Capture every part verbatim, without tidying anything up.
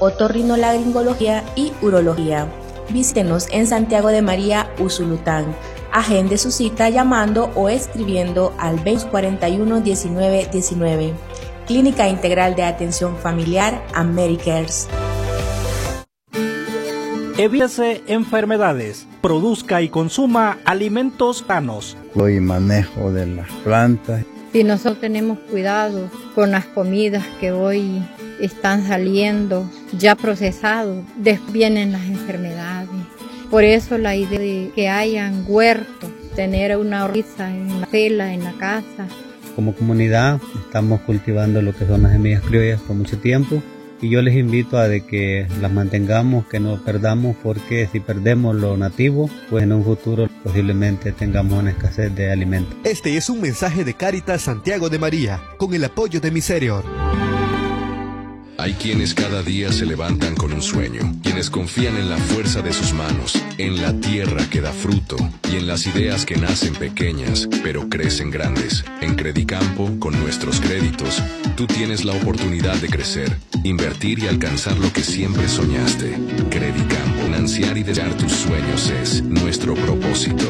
otorrinolaringología y urología. Visítenos en Santiago de María, Usulután. Agende su cita llamando o escribiendo al veinte cuarenta y uno diecinueve diecinueve. Clínica Integral de Atención Familiar Americares. Evítese enfermedades. Produzca y consuma alimentos sanos. Hoy manejo de las plantas. Si nosotros tenemos cuidado con las comidas que hoy están saliendo ya procesados, después vienen las enfermedades. Por eso la idea de que hayan huertos, tener una hortiza en la cela, en la casa. Como comunidad estamos cultivando lo que son las semillas criollas por mucho tiempo y yo les invito a de que las mantengamos, que no perdamos, porque si perdemos lo nativo, pues en un futuro posiblemente tengamos una escasez de alimentos. Este es un mensaje de Cáritas Santiago de María, con el apoyo de Miserior. Hay quienes cada día se levantan con un sueño, quienes confían en la fuerza de sus manos, en la tierra que da fruto y en las ideas que nacen pequeñas, pero crecen grandes. En Credicampo, con nuestros créditos, tú tienes la oportunidad de crecer, invertir y alcanzar lo que siempre soñaste. Credicampo, financiar y desear tus sueños es nuestro propósito.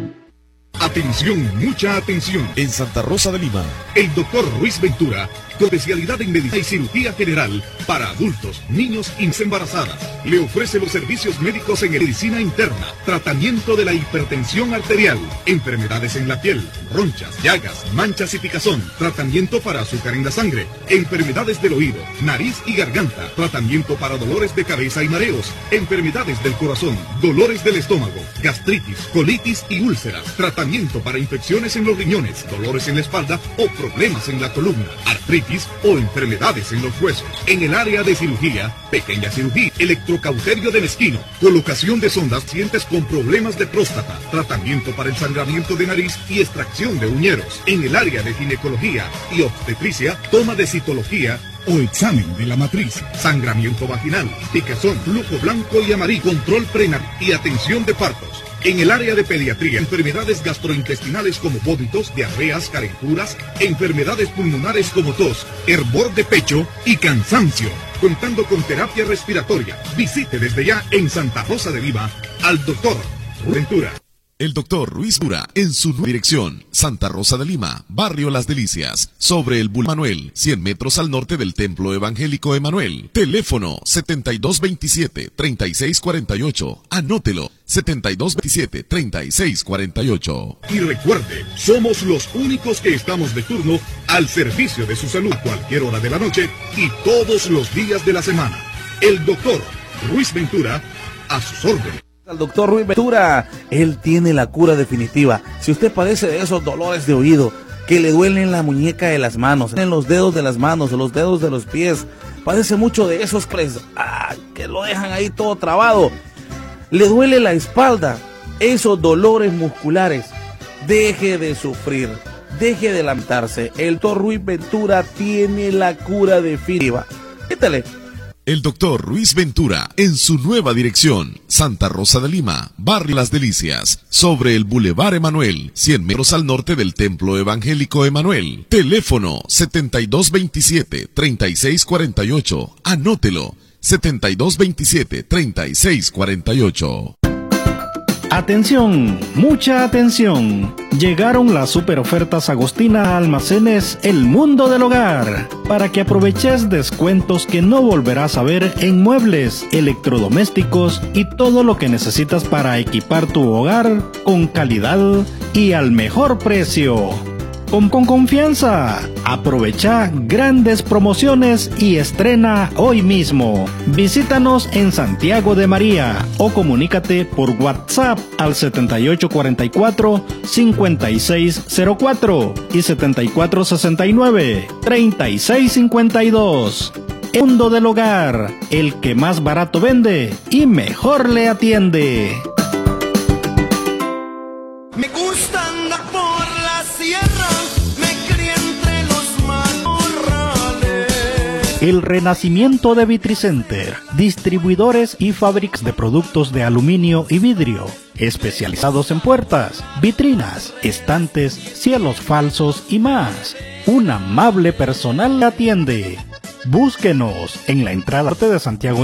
Atención, mucha atención. En Santa Rosa de Lima, el doctor Ruiz Ventura, con especialidad en medicina y cirugía general para adultos, niños y embarazadas, le ofrece los servicios médicos en medicina interna, tratamiento de la hipertensión arterial, enfermedades en la piel, ronchas, llagas, manchas y picazón, tratamiento para azúcar en la sangre, enfermedades del oído, nariz y garganta, tratamiento para dolores de cabeza y mareos, enfermedades del corazón, dolores del estómago, gastritis, colitis y úlceras, tratamiento para infecciones en los riñones, dolores en la espalda o problemas en la columna, artritis o enfermedades en los huesos. En el área de cirugía, pequeña cirugía, electrocauterio de mezquino, colocación de sondas pacientes con problemas de próstata, tratamiento para el sangramiento de nariz y extracción de uñeros. En el área de ginecología y obstetricia, toma de citología o examen de la matriz, sangramiento vaginal, picazón, flujo blanco y amarillo, control prenatal y atención de partos. En el área de pediatría, enfermedades gastrointestinales como vómitos, diarreas, calenturas, enfermedades pulmonares como tos, hervor de pecho y cansancio. Contando con terapia respiratoria, visite desde ya en Santa Rosa de Lima al doctor Ventura. El doctor Ruiz Ventura, en su nueva dirección, Santa Rosa de Lima, Barrio Las Delicias, sobre el Boulevard Emanuel, cien metros al norte del Templo Evangélico Emanuel. Teléfono setenta y dos veintisiete, treinta y seis cuarenta y ocho. Anótelo, setenta y dos veintisiete, treinta y seis cuarenta y ocho. Y recuerde, somos los únicos que estamos de turno al servicio de su salud cualquier hora de la noche y todos los días de la semana. El doctor Ruiz Ventura, a sus órdenes. Al doctor Ruiz Ventura, él tiene la cura definitiva. Si usted padece de esos dolores de oído, que le duelen la muñeca de las manos, en los dedos de las manos, los dedos de los pies, padece mucho de esos pues, ah, que lo dejan ahí todo trabado, le duele la espalda, esos dolores musculares, deje de sufrir, deje de lamentarse. El doctor Ruiz Ventura tiene la cura definitiva. Quítale. El doctor Ruiz Ventura, en su nueva dirección, Santa Rosa de Lima, Barrio Las Delicias, sobre el Boulevard Emanuel, cien metros al norte del Templo Evangélico Emanuel. Teléfono setenta y dos veintisiete, treinta y seis cuarenta y ocho. Anótelo, setenta y dos veintisiete, treinta y seis cuarenta y ocho. Atención, mucha atención. Llegaron las super ofertas Agostina Almacenes El Mundo del Hogar, para que aproveches descuentos que no volverás a ver en muebles, electrodomésticos y todo lo que necesitas para equipar tu hogar con calidad y al mejor precio. Con, con confianza, aprovecha grandes promociones y estrena hoy mismo. Visítanos en Santiago de María o comunícate por WhatsApp al setenta y ocho cuarenta y cuatro, cincuenta y seis cero cuatro y setenta y cuatro sesenta y nueve, treinta y seis cincuenta y dos. El Mundo del Hogar, el que más barato vende y mejor le atiende. Me gusta andar por la sierra, me crié entre los matorrales. El renacimiento de Vitricenter, distribuidores y fábricas de productos de aluminio y vidrio, especializados en puertas, vitrinas, estantes, cielos falsos y más. Un amable personal le atiende. Búsquenos en la entrada norte de Santiago